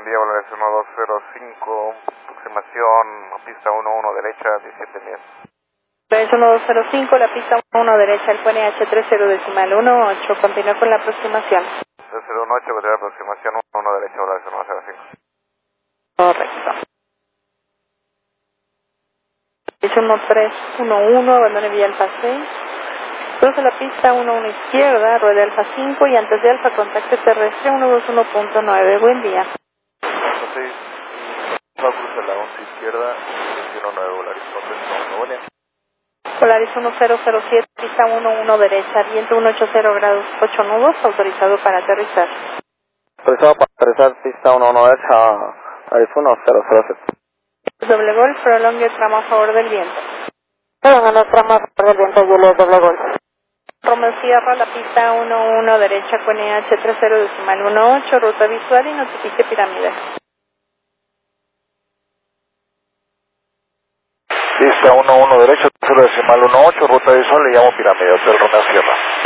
día, Volaris 1205, aproximación, pista 11 derecha, 17,000. Volaris 1205, la pista 11 derecha, el QNH 30.18, continúa con la aproximación. 3018, continúa la aproximación, 11 derecha, Volaris 1205. Correcto. Es 1311, abandone vía Alfa 6. Cruza la pista 11 izquierda, rueda Alfa 5 y antes de Alfa contacto terrestre 121.9. Buen día. Alfa 6, va a cruzar la 11 izquierda, 219, Volaris 1311, buen día. Volaris 1007, pista 11 derecha, viento 180 grados, 8 nudos, autorizado para aterrizar. Autorizado para aterrizar, pista 11 derecha, Volaris 1007. Doble Golf, prolongue el tramo a favor del viento. Prolongando el tramo a favor del viento, Juliet doble Golf. Romeo Sierra, la pista 11 derecha, QNH 30.18, ruta visual y notifique pirámide. Pista 11 derecha, 30.18, ruta visual, le llamo pirámide, Hotel Romeo Sierra.